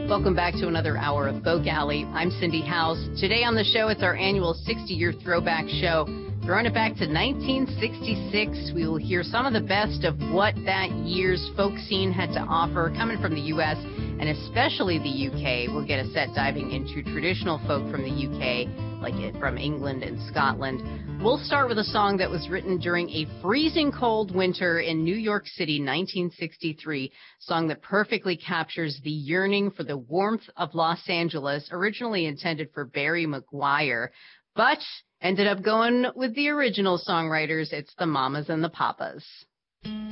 Welcome back to another hour of Folk Alley. I'm Cindy House. Today on the show, it's our annual 60-year throwback show. Throwing it back to 1966, we will hear some of the best of what that year's folk scene had to offer coming from the U.S. and especially the UK. We'll get a set diving into traditional folk from the UK, like it from England and Scotland. We'll start with a song that was written during a freezing cold winter in New York City, 1963, a song that perfectly captures the yearning for the warmth of Los Angeles, originally intended for Barry McGuire, but ended up going with the original songwriters. It's the Mamas and the Papas.